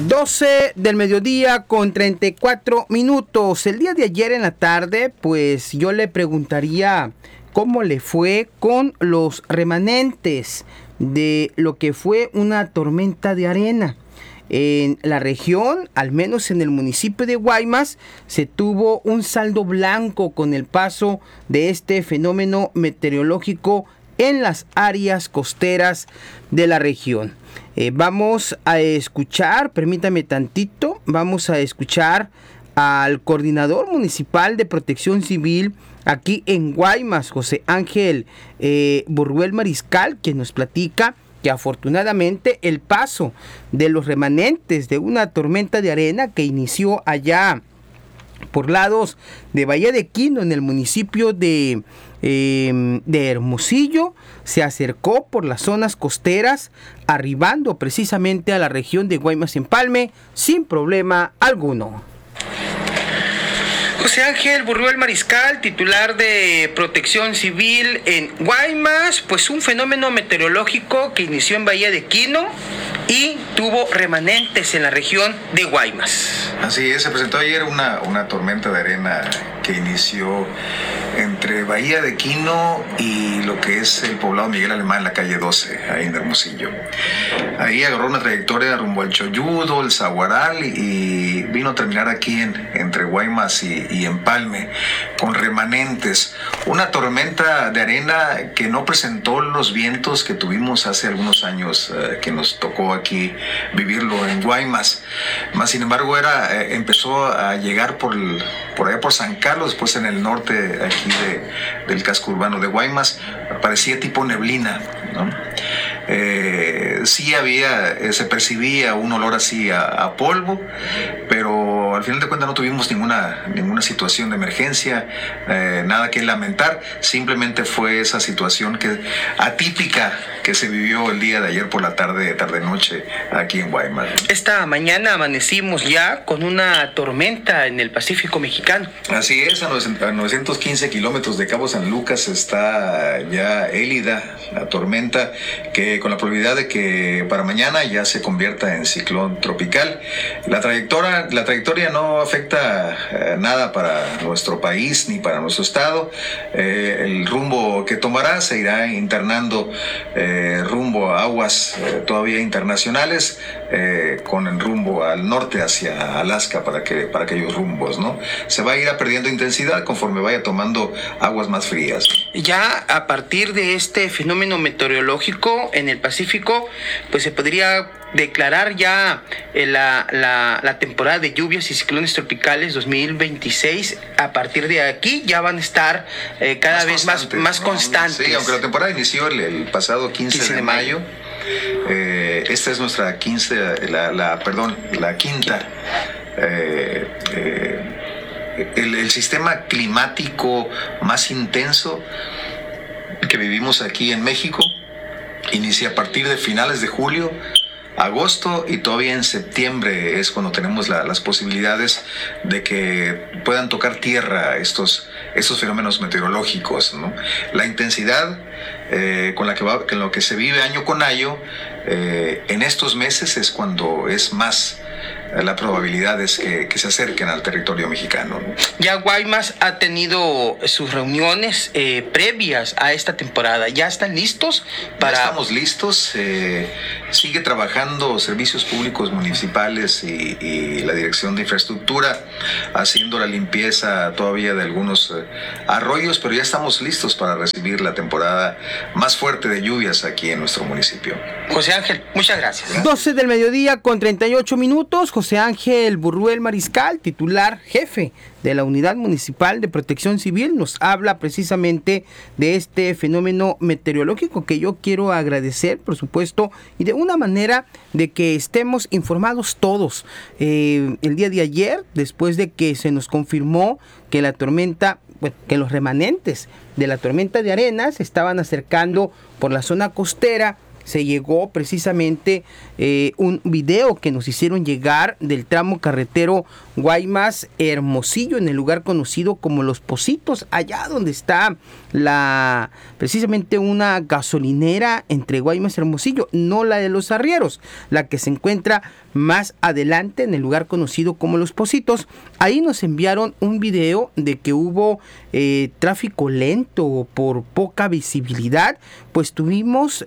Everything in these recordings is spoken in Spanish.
12 del mediodía con 34 minutos. El día de ayer en la tarde, pues yo le preguntaría cómo le fue con los remanentes de lo que fue una tormenta de arena. En la región, al menos en el municipio de Guaymas, se tuvo un saldo blanco con el paso de este fenómeno meteorológico en las áreas costeras de la región. Vamos a escuchar, permítame tantito, vamos a escuchar al coordinador municipal de Protección Civil aquí en Guaymas, José Ángel Burruel Mariscal, quien nos platica que afortunadamente el paso de los remanentes de una tormenta de arena que inició allá por lados de Bahía de Quino, en el municipio de Hermosillo, se acercó por las zonas costeras, arribando precisamente a la región de Guaymas-Empalme sin problema alguno. José Ángel Burruel Mariscal, titular de Protección Civil en Guaymas, pues un fenómeno meteorológico que inició en Bahía de Quino y tuvo remanentes en la región de Guaymas. Así es, se presentó ayer una tormenta de arena que inició entre Bahía de Quino y lo que es el poblado Miguel Alemán, en la calle 12, ahí en Hermosillo. Ahí agarró una trayectoria rumbo al Choyudo, el Zaguaral, y vino a terminar aquí entre Guaymas y Empalme, con remanentes. Una tormenta de arena que no presentó los vientos que tuvimos hace algunos años, que nos tocó aquí vivirlo en Guaymas. Más sin embargo, empezó a llegar por allá por San Carlos, después en el norte aquí del casco urbano de Guaymas, parecía tipo neblina, ¿no? Sí se percibía un olor así a polvo, pero al final de cuentas no tuvimos ninguna situación de emergencia, nada que lamentar. Simplemente fue esa situación atípica que se vivió el día de ayer por la tarde-noche aquí en Guaymas. Esta mañana amanecimos ya con una tormenta en el Pacífico mexicano. Así es, a 915 kilómetros de Cabo San Lucas está ya Élida, la tormenta, que con la probabilidad de que para mañana ya se convierta en ciclón tropical. La trayectoria no afecta nada para nuestro país ni para nuestro estado. El rumbo que tomará se irá internando rumbo a aguas todavía internacionales, con el rumbo al norte hacia Alaska para aquellos rumbos, ¿no? Se va a ir perdiendo intensidad conforme vaya tomando aguas más frías. Ya a partir de este fenómeno meteorológico en el Pacífico, pues se podría declarar ya la temporada de lluvias y ciclones tropicales 2026. A partir de aquí ya van a estar cada vez más constantes. Sí, aunque la temporada inició el pasado 15 de mayo. Esta es nuestra la quinta. El sistema climático más intenso que vivimos aquí en México inicia a partir de finales de julio, agosto, y todavía en septiembre es cuando tenemos las posibilidades de que puedan tocar tierra estos fenómenos meteorológicos, ¿no? La intensidad con lo que se vive año con año en estos meses es cuando es más la probabilidad es que se acerquen al territorio mexicano, ¿no? Ya Guaymas ha tenido sus reuniones previas a esta temporada. ¿Ya están listos? Ya estamos listos. Sigue trabajando Servicios Públicos Municipales y la Dirección de Infraestructura haciendo la limpieza todavía de algunos arroyos, pero ya estamos listos para recibir la temporada más fuerte de lluvias aquí en nuestro municipio. José Ángel, muchas gracias. 12 del mediodía con 38 minutos. José Ángel Burruel Mariscal, titular jefe de la Unidad Municipal de Protección Civil, nos habla precisamente de este fenómeno meteorológico que yo quiero agradecer, por supuesto, y de una manera de que estemos informados todos. El día de ayer, después de que se nos confirmó que que los remanentes de la tormenta de arena se estaban acercando por la zona costera, se llegó precisamente un video que nos hicieron llegar del tramo carretero Guaymas Hermosillo, en el lugar conocido como Los Pocitos, allá donde está precisamente una gasolinera entre Guaymas y Hermosillo, no la de Los Arrieros, la que se encuentra más adelante en el lugar conocido como Los Pocitos. Ahí nos enviaron un video de que hubo tráfico lento por poca visibilidad. Pues tuvimos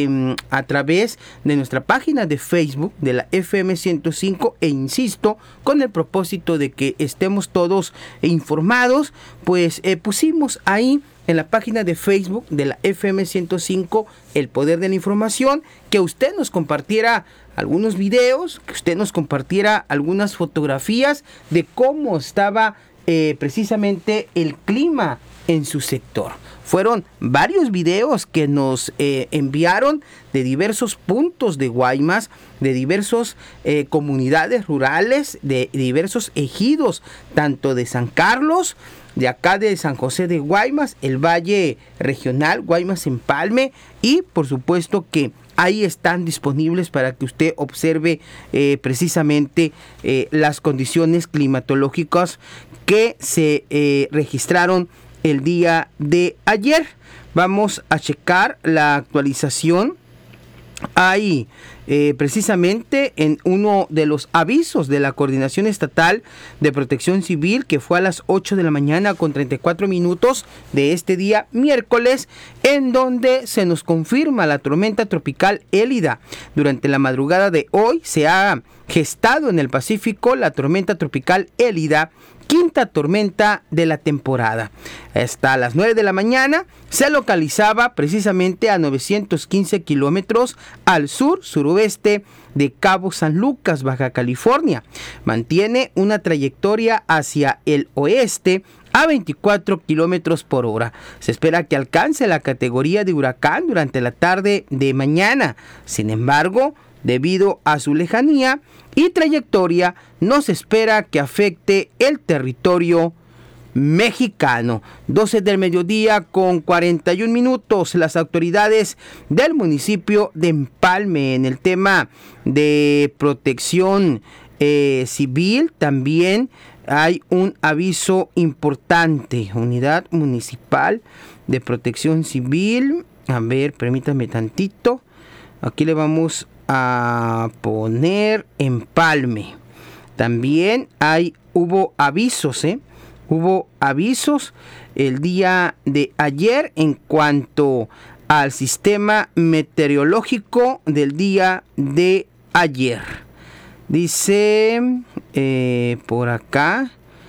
a través de nuestra página de Facebook de la FM 105, e insisto, con el propósito de que estemos todos informados, pues pusimos ahí en la página de Facebook de la FM 105 El Poder de la Información, que usted nos compartiera algunos videos, que usted nos compartiera algunas fotografías de cómo estaba precisamente el clima en su sector. Fueron varios videos que nos enviaron de diversos puntos de Guaymas, de diversas comunidades rurales, de diversos ejidos, tanto de San Carlos, de acá de San José de Guaymas, el Valle Regional, Guaymas-Empalme, y por supuesto que ahí están disponibles para que usted observe precisamente las condiciones climatológicas que se registraron el día de ayer. Vamos a checar la actualización. Hay precisamente en uno de los avisos de la Coordinación Estatal de Protección Civil, que fue a las 8 de la mañana con 34 minutos de este día miércoles, en donde se nos confirma la tormenta tropical Élida. Durante la madrugada de hoy se ha gestado en el Pacífico la tormenta tropical Élida, quinta tormenta de la temporada. Hasta las 9 de la mañana se localizaba precisamente a 915 kilómetros al sur-suroeste de Cabo San Lucas, Baja California. Mantiene una trayectoria hacia el oeste a 24 kilómetros por hora. Se espera que alcance la categoría de huracán durante la tarde de mañana. Sin embargo, debido a su lejanía y trayectoria, no se espera que afecte el territorio mexicano. 12 del mediodía con 41 minutos. Las autoridades del municipio de Empalme, en el tema de protección civil, también hay un aviso importante. Unidad Municipal de Protección Civil. A ver, permítame tantito. Aquí le vamos a poner Empalme. También hubo avisos, hubo avisos el día de ayer en cuanto al sistema meteorológico del día de ayer. Dice por acá,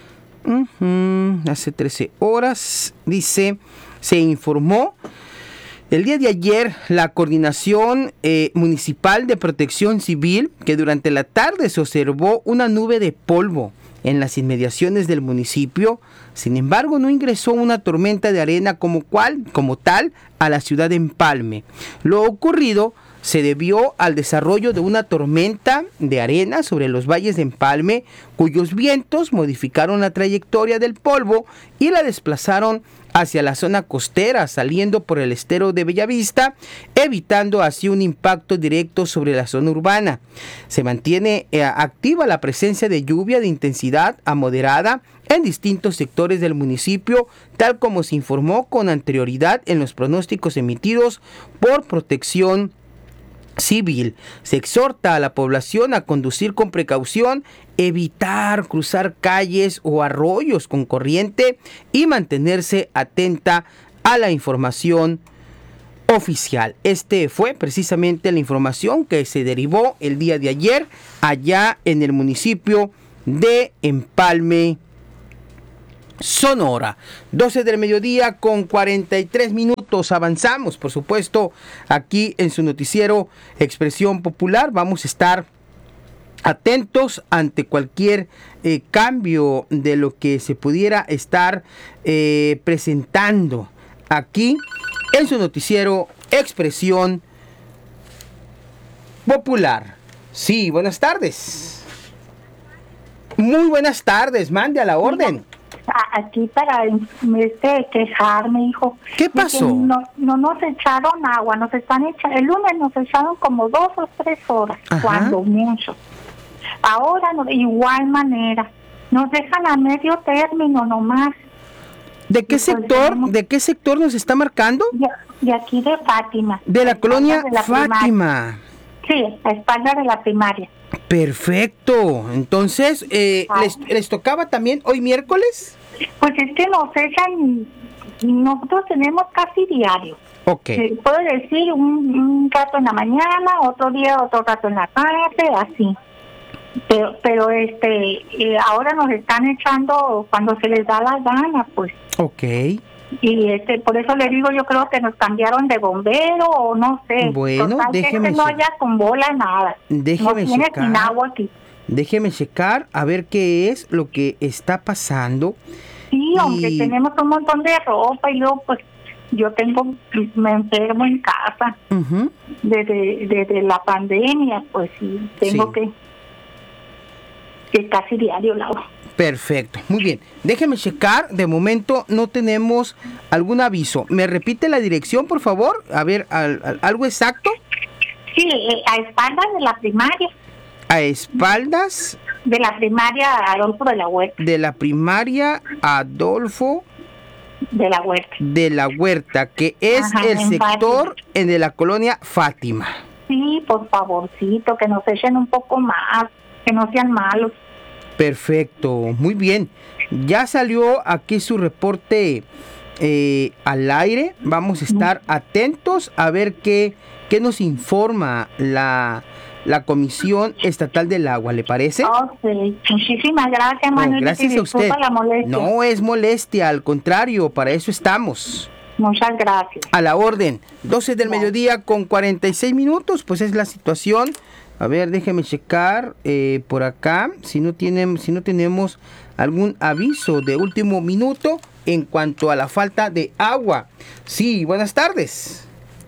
hace 13 horas, dice, se informó el día de ayer la Coordinación Municipal de Protección Civil que durante la tarde se observó una nube de polvo en las inmediaciones del municipio. Sin embargo, no ingresó una tormenta de arena como tal a la ciudad de Empalme. Lo ocurrido se debió al desarrollo de una tormenta de arena sobre los valles de Empalme, cuyos vientos modificaron la trayectoria del polvo y la desplazaron hacia la zona costera, saliendo por el estero de Bellavista, evitando así un impacto directo sobre la zona urbana. Se mantiene activa la presencia de lluvia de intensidad a moderada en distintos sectores del municipio, tal como se informó con anterioridad en los pronósticos emitidos por Protección Civil. Se exhorta a la población a conducir con precaución, evitar cruzar calles o arroyos con corriente y mantenerse atenta a la información oficial. Este fue precisamente la información que se derivó el día de ayer allá en el municipio de Empalme, Sonora. 12 del mediodía con 43 minutos. Avanzamos, por supuesto, aquí en su noticiero Expresión Popular. Vamos a estar atentos ante cualquier cambio de lo que se pudiera estar presentando aquí en su noticiero Expresión Popular. Sí, buenas tardes. Muy buenas tardes, mande a la orden. aquí para quejarme, hijo. ¿Qué De que pasó? no nos echaron agua, nos están echando, el lunes nos echaron como 2 o 3 horas, Ajá. cuando mucho. Ahora de igual manera, nos dejan a medio término nomás. ¿De qué Y pues sector? tenemos- ¿De qué sector nos está marcando? De aquí de Fátima. De la a colonia espaldas de la primaria. Fátima. Sí, a espaldas de la primaria. Perfecto. Entonces, ¿les tocaba también hoy miércoles? Pues es que nos echan, nosotros tenemos casi diario. Ok. Puedo decir un rato en la mañana, otro día otro rato en la tarde, así. Pero ahora nos están echando cuando se les da la gana, pues. Ok. Y por eso le digo, yo creo que nos cambiaron de bombero o no sé. Bueno, Total, que déjeme no checar. haya con bola nada. Déjeme nos tiene checar. sin agua aquí. Déjeme checar a ver qué es lo que está pasando. Sí, hombre, Y- tenemos un montón de ropa y luego pues me enfermo en casa Ujú. desde la pandemia, pues sí, tengo Sí. que casi diario lavo. Perfecto, muy bien. Déjeme checar. De momento no tenemos algún aviso. ¿Me repite la dirección, por favor? A ver, algo exacto. Sí, a espaldas de la primaria Adolfo de la Huerta, de la primaria Adolfo de la Huerta. de la Huerta, que es Ajá, el en sector de la colonia Fátima. Sí, por favorcito, que nos echen un poco más, que no sean malos. Perfecto, muy bien. Ya salió aquí su reporte al aire. Vamos a estar atentos a ver qué nos informa la Comisión Estatal del Agua, ¿le parece? Ok, muchísimas gracias, No, Manuel. gracias y a usted. disculpa la molestia. No es molestia, al contrario, para eso estamos. Muchas gracias. A la orden, 12 del mediodía con 46 minutos, pues es la situación. A ver, déjeme checar por acá si no tenemos algún aviso de último minuto en cuanto a la falta de agua. Sí, buenas tardes.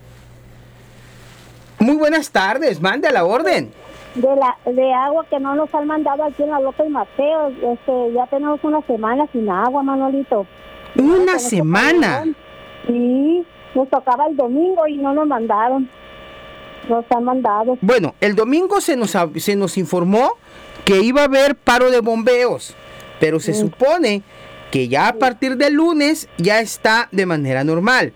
Muy buenas tardes, mande a la orden. De agua que no nos han mandado aquí en la López Mateos. Ya tenemos una semana sin agua, Manolito. ¿Una semana? Sí, nos tocaba el domingo y no nos mandaron. Nos han mandado. Bueno, el domingo se nos informó que iba a haber paro de bombeos, pero se supone que ya a partir del lunes ya está de manera normal.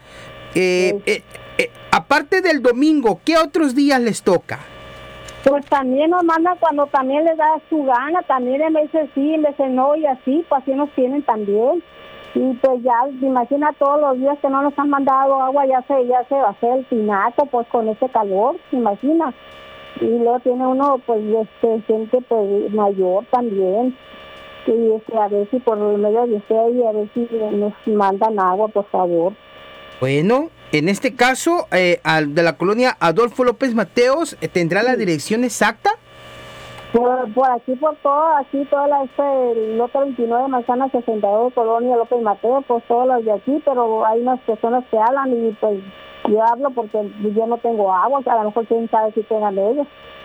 Aparte del domingo, ¿qué otros días les toca? Pues también nos mandan cuando también les da su gana, también en veces sí, en veces no, y así, pues así nos tienen también. Y pues ya, imagina todos los días que no nos han mandado agua, ya se va a hacer el tinaco, pues con ese calor, imagina. Y luego tiene uno, pues, gente pues mayor también. Y a ver si por medio de usted y a ver si nos mandan agua, por favor. Bueno, en este caso, de la colonia Adolfo López Mateos, ¿tendrá la dirección exacta? Por aquí, toda el lote 29, manzana 62, colonia López Mateo, pues todas las de aquí, pero hay unas personas que hablan y pues yo hablo porque yo no tengo agua, a lo mejor quién sabe si tengan ellos.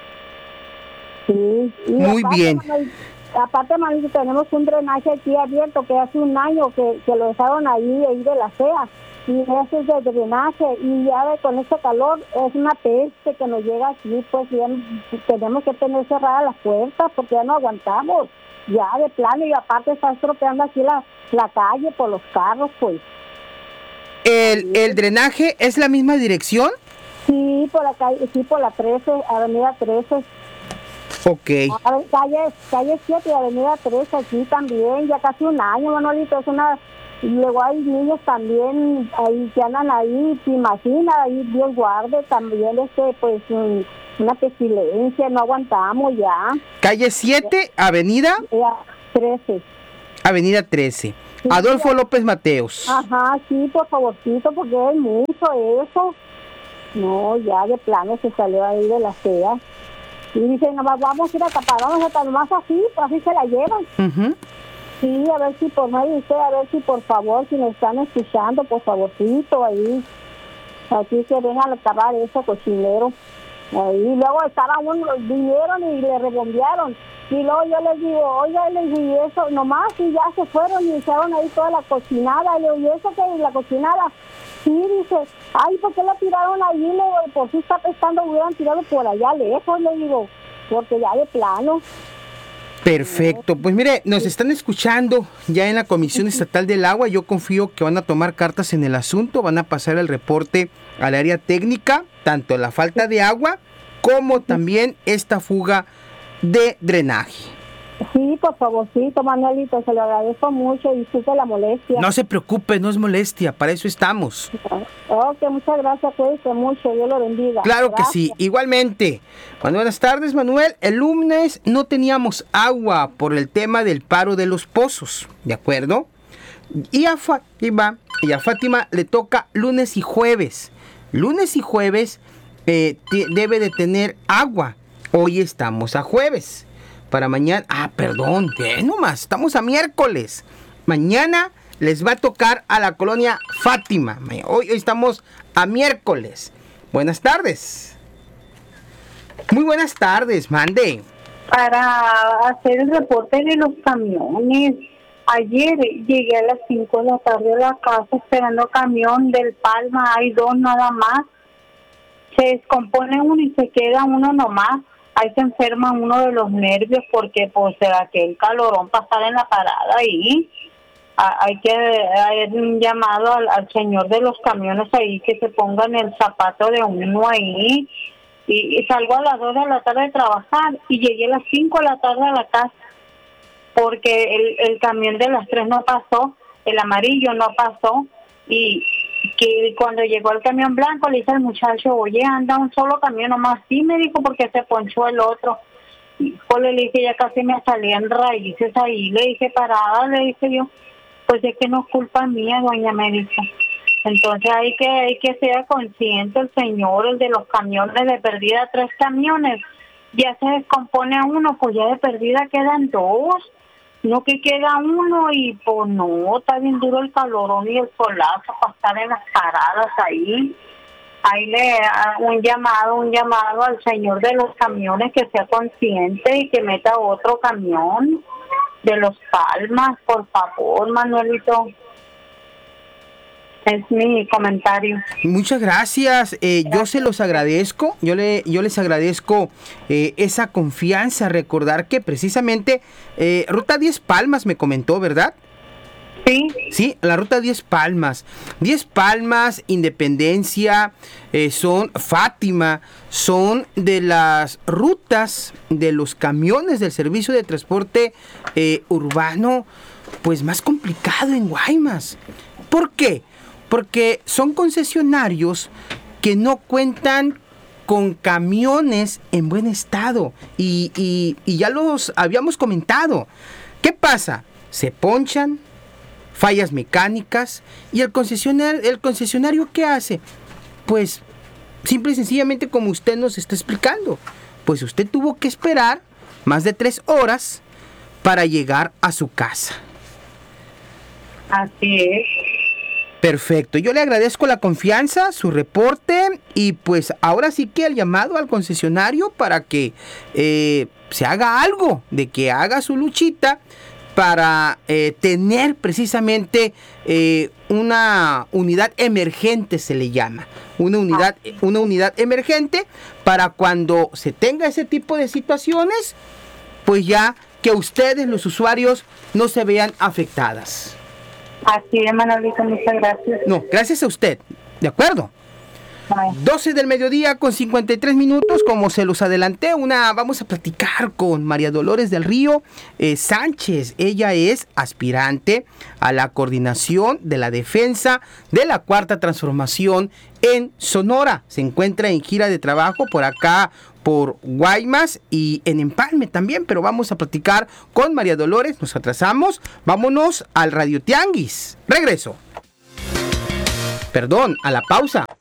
Sí. Y Muy bien. Aparte, Manuel, tenemos un drenaje aquí abierto que hace un año que lo dejaron ahí de la CEA. Y ese es de drenaje, y ya con este calor es una peste que nos llega aquí, pues ya tenemos que tener cerradas las puertas porque ya no aguantamos, ya de plano, y aparte está estropeando aquí la calle por los carros, pues. ¿El drenaje es la misma dirección? Sí, por la calle, sí, por la 13, avenida 13. Ok. Calle 7 y avenida 13, aquí también, ya casi un año, Manolito, es una... Y luego hay niños también ahí que andan ahí, se imagina, ahí Dios guarde también, pues una pestilencia, no aguantamos ya. Calle 7, avenida 13. Avenida 13. Sí, Adolfo ya. López Mateos. Ajá, sí, por favorcito, porque es mucho eso. No, ya de plano se salió ahí de la CEA. Y dice, no, vamos a ir a tapar, vamos a tapar más así, pues así se la llevan. Ujú. Sí, a ver si por medio usted, a ver si por favor, si me están escuchando, por favorcito, ahí. Aquí que vengan a acabar ese cochinero. Ahí luego vinieron y le rebombearon. Y luego yo les digo, oiga, les digo, y eso, nomás, y ya se fueron y echaron ahí toda la cochinada. Y le digo, ¿y eso qué es la cochinada? Sí, dice, ay, ¿por qué la tiraron ahí? Le digo, por si está pescando, hubieran tirado por allá lejos, le digo, porque ya de plano. Perfecto, pues mire, nos están escuchando ya en la Comisión Estatal del Agua. Yo confío que van a tomar cartas en el asunto, van a pasar el reporte al área técnica, tanto la falta de agua como también esta fuga de drenaje. Sí, por favorcito, Manuelito, se lo agradezco mucho y disculpe la molestia. No se preocupe, no es molestia, para eso estamos. Ok, muchas gracias, cuídese mucho, Dios lo bendiga. Claro Gracias. que sí, igualmente. Bueno, buenas tardes, Manuel. El lunes no teníamos agua por el tema del paro de los pozos, ¿de acuerdo? Y a Fátima le toca lunes y jueves. Lunes y jueves debe de tener agua. Hoy estamos a jueves. Para mañana, perdón, nomás, estamos a miércoles. Mañana les va a tocar a la colonia Fátima. Hoy estamos a miércoles. Buenas tardes. Muy buenas tardes, mande. Para hacer el reporte de los camiones. Ayer llegué a las 5 de la tarde a la casa esperando camión del Palma. Hay 2 nada más. Se descompone uno y se queda uno nomás. Ahí se enferma uno de los nervios porque pues aquel calorón pasar en la parada ahí. Hay que hacer un llamado al señor de los camiones ahí que se pongan el zapato de uno ahí. Y salgo a las 2 de la tarde de trabajar y llegué a las 5 de la tarde a la casa porque el camión de las 3 no pasó, el amarillo no pasó y que cuando llegó el camión blanco le dice al muchacho, oye, anda un solo camión nomás. Sí, me dijo, porque se ponchó el otro. Y pues le dije, ya casi me salían raíces ahí. Le dije, parada, le dije yo, pues es que no es culpa mía, doña, me dijo. Entonces hay que ser consciente el señor, el de los camiones, de perdida 3 camiones. Ya se descompone a uno, pues ya de perdida quedan 2. No que queda uno y pues no, está bien duro el calorón y el solazo para estar en las paradas ahí. Ahí un llamado al señor de los camiones que sea consciente y que meta otro camión de los Palmas, por favor, Manuelito. Es mi comentario. Muchas gracias, yo se los agradezco, yo les agradezco esa confianza, recordar que precisamente Ruta 10 Palmas me comentó, ¿verdad? Sí. Sí, la Ruta 10 Palmas, 10 Palmas, Independencia, son Fátima, son de las rutas de los camiones del servicio de transporte urbano, pues más complicado en Guaymas. ¿Por qué? Porque son concesionarios que no cuentan con camiones en buen estado y ya los habíamos comentado. ¿Qué pasa? Se ponchan, fallas mecánicas y el concesionario ¿qué hace? Pues simple y sencillamente como usted nos está explicando, pues usted tuvo que esperar más de 3 horas para llegar a su casa. Así es. Perfecto, yo le agradezco la confianza, su reporte y pues ahora sí que el llamado al concesionario para que se haga algo, de que haga su luchita para tener precisamente una unidad emergente, se le llama, una unidad emergente para cuando se tenga ese tipo de situaciones, pues ya que ustedes, los usuarios, no se vean afectadas. Así es, Manolito, muchas gracias. No, gracias a usted, ¿de acuerdo? Bye. 12 del mediodía con 53 minutos, como se los adelanté, vamos a platicar con María Dolores del Río Sánchez. Ella es aspirante a la coordinación de la defensa de la Cuarta Transformación en Sonora. Se encuentra en gira de trabajo por acá, por Guaymas y en Empalme también, pero vamos a platicar con María Dolores. Nos atrasamos, vámonos al Radio Tianguis. Regreso. Perdón, a la pausa.